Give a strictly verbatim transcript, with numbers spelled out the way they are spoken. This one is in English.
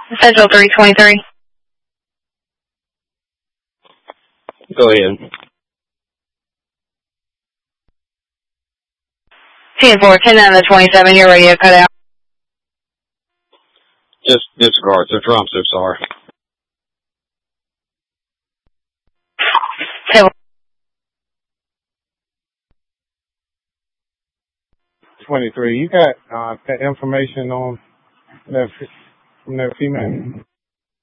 Central three twenty-three. Go ahead. ten four, ten nine to twenty-seven, your radio cut out. Just disregard, sir. I'm so sorry. ten twenty-three. You got uh, that information on that from that female?